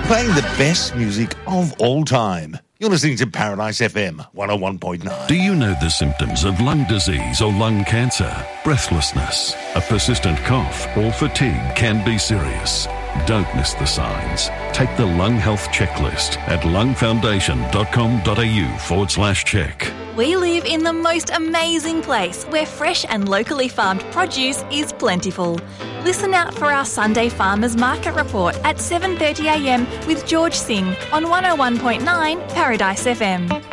playing the best music of all time. You're listening to Paradise FM 101.9. Do you know the symptoms of lung disease or lung cancer? Breathlessness, a persistent cough, or fatigue can be serious. Don't miss the signs. Take the Lung Health Checklist at lungfoundation.com.au/check. We live in the most amazing place where fresh and locally farmed produce is plentiful. Listen out for our Sunday Farmers Market Report at 7:30 a.m. with George Singh on 101.9 Paradise FM.